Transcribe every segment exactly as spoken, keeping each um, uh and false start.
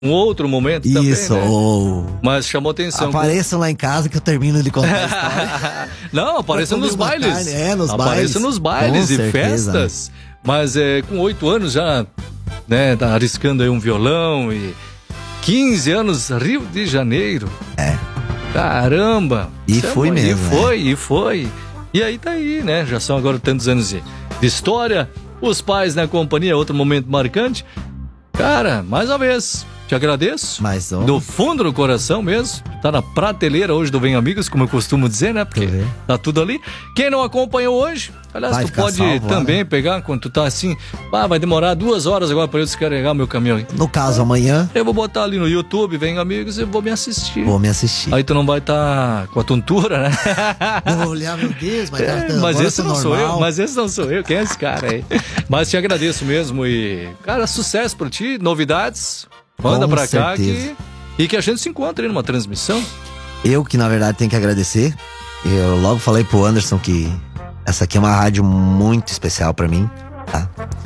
um outro momento Isso, também, né? oh. Mas chamou atenção. Apareçam lá em casa que eu termino de contar a história. Não, apareçam nos bailes. Carne. É, nos apareçam bailes. nos bailes Com e certeza, festas. Né? Mas é, com oito anos já, né, tá arriscando aí um violão e quinze anos, Rio de Janeiro. É. Caramba. E Chama, foi mesmo. E foi, é. e foi. E aí tá aí, né? Já são agora tantos anos de, de história. Os pais na companhia, outro momento marcante. Cara, mais uma vez, te agradeço. Mais um. Do fundo do coração mesmo. Tá na prateleira hoje do Vem Amigos, como eu costumo dizer, né? Porque tá tudo ali. Quem não acompanhou hoje, aliás, vai tu pode salvo, também né? pegar quando tu tá assim. Ah, vai demorar duas horas agora pra eu descarregar meu caminhão. No caso, amanhã. Eu vou botar ali no YouTube, Vem Amigos, e vou me assistir. Vou me assistir. Aí tu não vai estar tá com a tontura, né? Eu vou olhar, meu Deus, mas, é, tá, mas esse não normal. sou eu, mas esse não sou eu. Quem é esse cara aí? Mas te agradeço mesmo e, cara, sucesso pra ti, novidades. Manda Com pra cá certeza. que, e que a gente se encontre aí numa transmissão. Eu que, na verdade, tenho que agradecer. Eu logo falei pro Anderson que essa aqui é uma rádio muito especial pra mim, tá?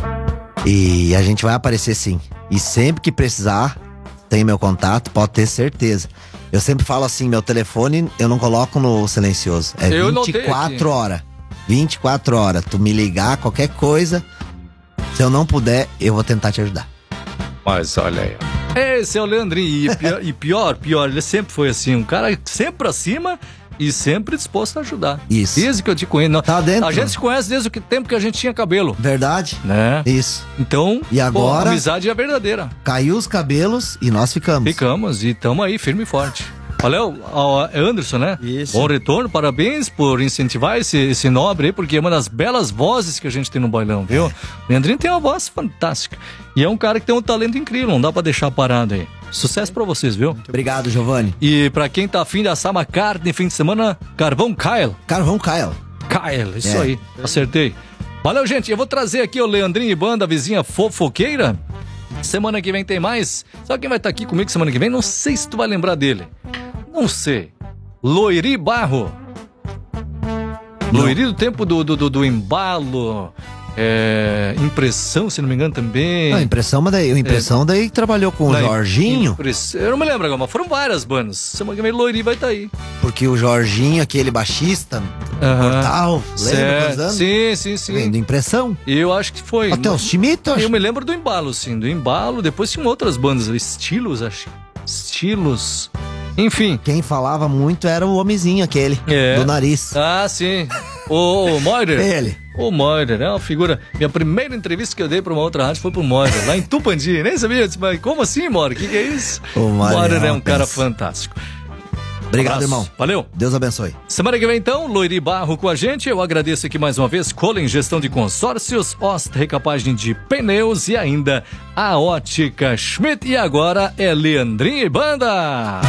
E a gente vai aparecer sim. E sempre que precisar, tem meu contato, pode ter certeza. Eu sempre falo assim, meu telefone eu não coloco no silencioso. É Eu vinte e quatro horas. vinte e quatro horas. Tu me ligar, qualquer coisa, se eu não puder, eu vou tentar te ajudar. Mas olha aí, ó. Esse é o Leandrinho. E pior, e pior, pior, ele sempre foi assim, um cara sempre pra cima e sempre disposto a ajudar. Isso. Desde que eu te conheço. Tá dentro. A gente se conhece desde o tempo que a gente tinha cabelo. Verdade? Né? Isso. Então, E agora? pô, a amizade é verdadeira. Caiu os cabelos e nós ficamos. Ficamos e tamo aí, firme e forte. Valeu, é Anderson, né? Isso. Bom retorno, parabéns por incentivar esse, esse nobre aí, porque é uma das belas vozes que a gente tem no bailão, viu? É. Leandrinho tem uma voz fantástica. E é um cara que tem um talento incrível, não dá pra deixar parado aí. Sucesso pra vocês, viu? Muito obrigado, Giovanni. E pra quem tá afim de assar uma carne fim de semana, Carvão Kyle. Carvão Kyle. Kyle, isso É. aí, acertei. Valeu, gente, eu vou trazer aqui o Leandrinho e banda, a vizinha fofoqueira. Semana que vem tem mais. Sabe quem vai estar aqui comigo semana que vem? Não sei se tu vai lembrar dele. Não sei. Loiri Barro. Não. Loiri do tempo do, do, do, do embalo. É, impressão, se não me engano, também. A impressão, mas daí, a impressão é. daí trabalhou com Da o Jorginho. Impress... Eu não me lembro agora, mas foram várias bandas. Semana que vem Loiri vai estar aí. Porque o Jorginho, aquele baixista, Aham. Portal, lembra Certo. quantos anos? Sim, sim, sim. Vendo impressão. Eu acho que foi. Até os Chimito, Eu acho. me lembro do embalo, sim, do embalo. Depois tinham outras bandas, estilos, acho. Estilos. Enfim. Quem falava muito era o homenzinho aquele, É. do nariz. Ah, sim. O Moider. Ele. O Moider, é uma figura. Minha primeira entrevista que eu dei pra uma outra rádio foi pro Moider, lá em Tupandi. Nem sabia. Eu disse, mas como assim, Moider? O que, que é isso? O Moider é é um uma cara peça. fantástico. Obrigado, Abraço. irmão. Valeu. Deus abençoe. Semana que vem, então, Loiri Barro com a gente. Eu agradeço aqui mais uma vez Colen Gestão de Consórcios, Ost Recapagem de Pneus e ainda a Ótica Schmidt. E agora é Leandrinho e Banda.